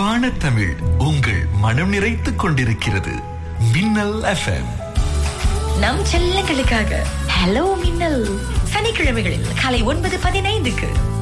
நிறைவான தமிழ் உங்கள் மனம் நிறைத்துக் கொண்டிருக்கிறது. மின்னல் FM. நம் செல்லங்களுக்காக ஹலோ மின்னல், சனிக்கிழமைகளில் காலை 9:15